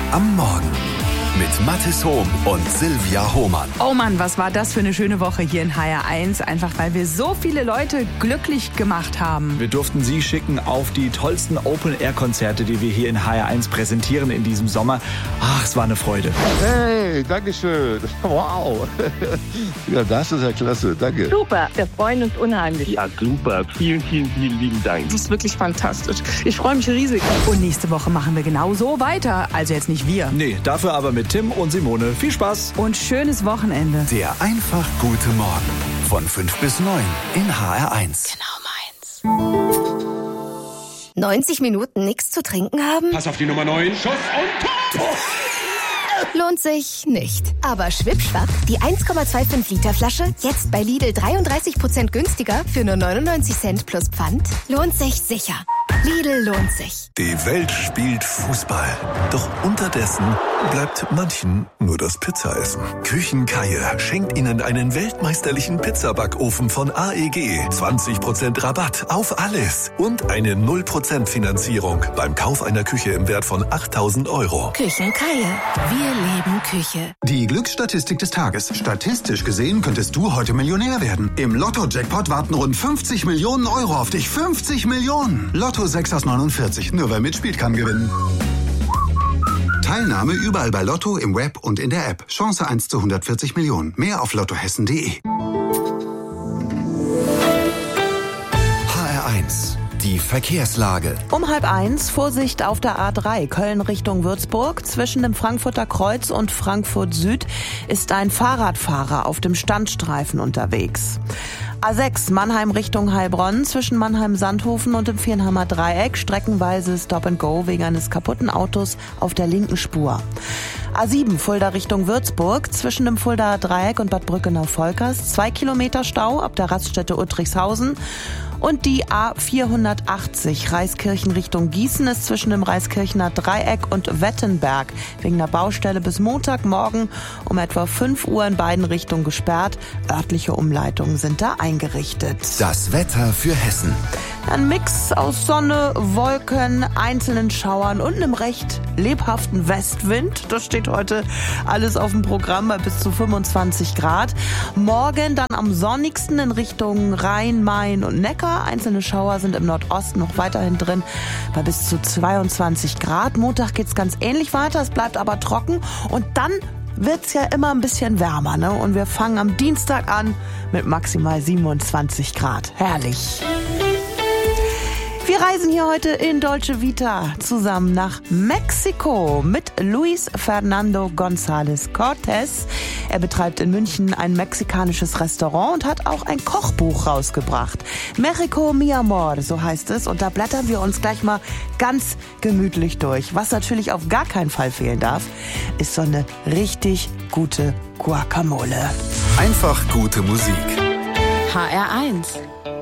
am Morgen mit Mathis Hohm und Silvia Hohmann. Oh Mann, was war das für eine schöne Woche hier in HR1. Einfach weil wir so viele Leute glücklich gemacht haben. Wir durften Sie schicken auf die tollsten Open-Air-Konzerte, die wir hier in HR1 präsentieren in diesem Sommer. Ach, es war eine Freude. Hey, danke schön. Wow. Ja, das ist ja klasse. Danke. Super, wir freuen uns unheimlich. Ja, super. Vielen, vielen, vielen lieben Dank. Das ist wirklich fantastisch. Ich freue mich riesig. Und nächste Woche machen wir genau so weiter. Also jetzt nicht wir. Nee, dafür aber mit Tim und Simone. Viel Spaß. Und schönes Wochenende. Der einfach gute Morgen von 5 bis 9 in HR1. Genau meins. 90 Minuten nichts zu trinken haben? Pass auf die Nummer 9. Schuss und Tor! Lohnt sich nicht. Aber schwippschwapp, die 1,25 Liter Flasche, jetzt bei Lidl 33% günstiger für nur 99 Cent plus Pfand, lohnt sich sicher. Lidl lohnt sich. Die Welt spielt Fußball. Doch unterdessen bleibt manchen nur das Pizzaessen. Küchenkaie schenkt Ihnen einen weltmeisterlichen Pizzabackofen von AEG. 20% Rabatt auf alles. Und eine 0% Finanzierung beim Kauf einer Küche im Wert von 8.000 €. Küchenkaie. Wir leben Küche. Die Glücksstatistik des Tages. Statistisch gesehen könntest du heute Millionär werden. Im Lotto-Jackpot warten rund 50 Millionen € auf dich. 50 Millionen! Lotto 6 aus 49. Nur wer mitspielt, kann gewinnen. Teilnahme überall bei Lotto, im Web und in der App. Chance 1 zu 140 Millionen. Mehr auf lottohessen.de. HR1, die Verkehrslage. Um 12:30 Vorsicht auf der A3 Köln Richtung Würzburg. Zwischen dem Frankfurter Kreuz und Frankfurt Süd ist ein Fahrradfahrer auf dem Standstreifen unterwegs. A6 Mannheim Richtung Heilbronn zwischen Mannheim-Sandhofen und dem Viernheimer Dreieck streckenweise Stop and Go wegen eines kaputten Autos auf der linken Spur. A7 Fulda Richtung Würzburg zwischen dem Fuldaer Dreieck und Bad Brückenau-Volkers 2 Kilometer Stau ab der Raststätte Uttrichshausen. Und die A480 Reiskirchen Richtung Gießen ist zwischen dem Reiskirchener Dreieck und Wettenberg wegen der Baustelle bis Montagmorgen um etwa 5 Uhr in beiden Richtungen gesperrt. Örtliche Umleitungen sind da eingerichtet. Das Wetter für Hessen. Ein Mix aus Sonne, Wolken, einzelnen Schauern und einem recht lebhaften Westwind. Das steht heute alles auf dem Programm bei bis zu 25 Grad. Morgen dann am sonnigsten in Richtung Rhein, Main und Neckar. Einzelne Schauer sind im Nordosten noch weiterhin drin bei bis zu 22 Grad. Montag geht's ganz ähnlich weiter, es bleibt aber trocken und dann wird's ja immer ein bisschen wärmer, ne? Und wir fangen am Dienstag an mit maximal 27 Grad. Herrlich. Wir reisen hier heute in Dolce Vita zusammen nach Mexiko mit Luis Fernando González Cortés. Er betreibt in München ein mexikanisches Restaurant und hat auch ein Kochbuch rausgebracht. México, mi amor, so heißt es. Und da blättern wir uns gleich mal ganz gemütlich durch. Was natürlich auf gar keinen Fall fehlen darf, ist so eine richtig gute Guacamole. Einfach gute Musik. HR1.